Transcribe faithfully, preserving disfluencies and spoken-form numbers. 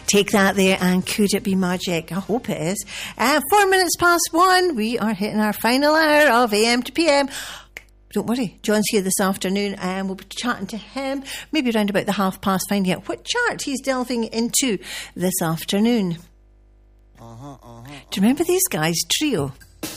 Take that there, and could it be magic? I hope it is. Uh, four minutes past one, we are hitting our final hour of A M to P M. Don't worry, John's here this afternoon, and we'll be chatting to him maybe around about the half past, finding out what chart he's delving into this afternoon. Uh-huh, uh-huh, uh-huh. Do you remember these guys, Trio?